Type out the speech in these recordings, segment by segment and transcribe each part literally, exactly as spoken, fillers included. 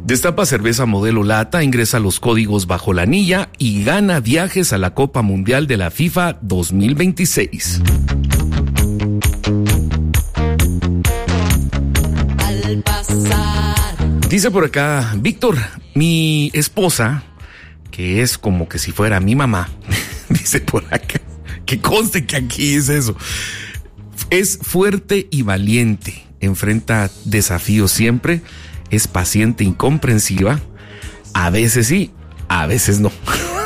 Destapa cerveza modelo lata, ingresa los códigos bajo la anilla y gana viajes a la Copa Mundial de la FIFA dos mil veintiséis. Al pasar. Dice por acá, Víctor, mi esposa, que es como que si fuera mi mamá, dice por acá, que conste que aquí es eso, es fuerte y valiente, enfrenta desafíos siempre, es paciente y comprensiva, a veces sí, a veces no.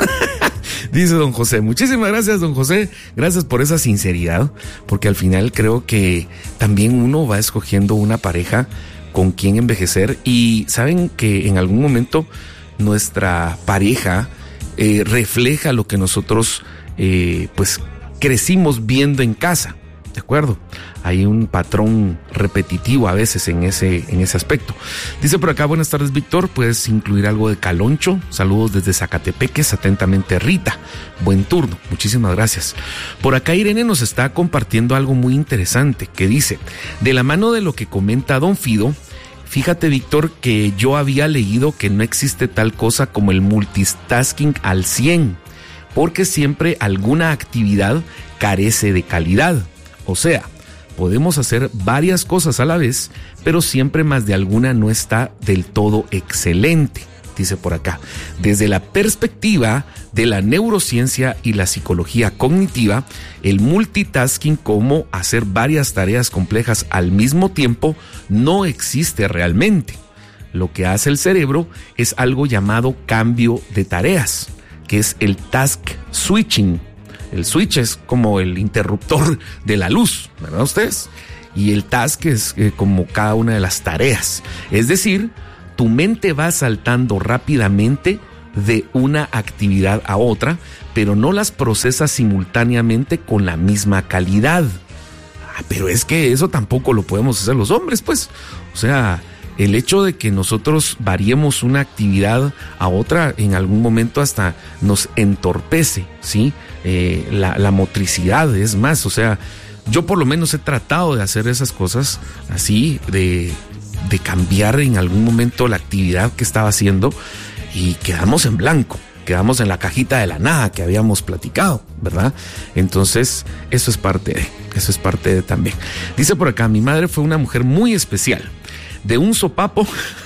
Dice don José, muchísimas gracias don José, gracias por esa sinceridad, porque al final creo que también uno va escogiendo una pareja con quien envejecer y saben que en algún momento nuestra pareja eh, refleja lo que nosotros eh, pues crecimos viendo en casa. ¿De acuerdo? Hay un patrón repetitivo a veces en ese, en ese aspecto. Dice por acá, buenas tardes Víctor, ¿puedes incluir algo de Caloncho? Saludos desde Zacatepeques, atentamente Rita. Buen turno, muchísimas gracias. Por acá Irene nos está compartiendo algo muy interesante que dice, de la mano de lo que comenta don Fido, fíjate Víctor que yo había leído que no existe tal cosa como el multitasking al cien, porque siempre alguna actividad carece de calidad. O sea, podemos hacer varias cosas a la vez, pero siempre más de alguna no está del todo excelente, dice por acá. Desde la perspectiva de la neurociencia y la psicología cognitiva, el multitasking, como hacer varias tareas complejas al mismo tiempo, no existe realmente. Lo que hace el cerebro es algo llamado cambio de tareas, que es el task switching. El switch es como el interruptor de la luz, ¿verdad ustedes? Y el task es eh, como cada una de las tareas. Es decir, tu mente va saltando rápidamente de una actividad a otra, pero no las procesas simultáneamente con la misma calidad. Ah, pero es que eso tampoco lo podemos hacer los hombres, pues. O sea, el hecho de que nosotros variemos una actividad a otra en algún momento hasta nos entorpece, ¿sí? Eh, la, la motricidad, es más, o sea, yo por lo menos he tratado de hacer esas cosas así, de, de cambiar en algún momento la actividad que estaba haciendo y quedamos en blanco, quedamos en la cajita de la nada que habíamos platicado, ¿verdad? Entonces, eso es parte de, eso es parte de también. Dice por acá, mi madre fue una mujer muy especial. De un sopapo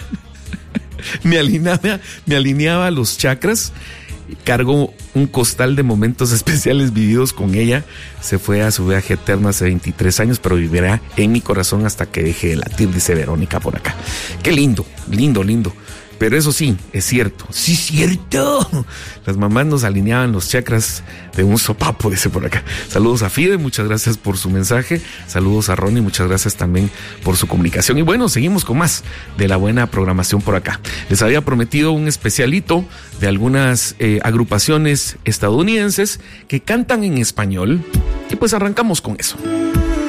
me alineaba, me alineaba los chakras, cargó un costal de momentos especiales vividos con ella, se fue a su viaje eterno hace veintitrés años, pero vivirá en mi corazón hasta que deje de latir, dice Verónica por acá. Qué lindo, lindo, lindo. Pero eso sí, es cierto, sí cierto. Las mamás nos alineaban los chakras de un sopapo, dice por acá. Saludos a Fide, muchas gracias por su mensaje. Saludos a Ronnie, muchas gracias también por su comunicación. Y bueno, seguimos con más de la buena programación por acá. Les había prometido un especialito de algunas eh, agrupaciones estadounidenses que cantan en español. Y pues arrancamos con eso.